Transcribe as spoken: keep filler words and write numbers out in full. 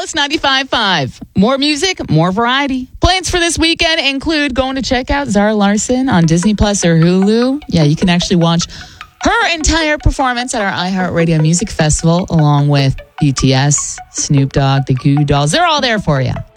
Alice ninety-five point five. More music, more variety. Plans for this weekend include going to check out Zara Larsson on Disney Plus or Hulu. Yeah, you can actually watch her entire performance at our iHeartRadio Music Festival, along with B T S, Snoop Dogg, the Goo Dolls. They're all there for you.